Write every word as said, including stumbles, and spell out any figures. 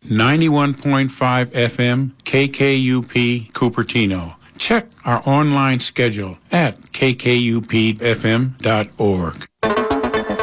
ninety-one point five F M K K U P Cupertino. Check our online schedule at k k u p f m dot org.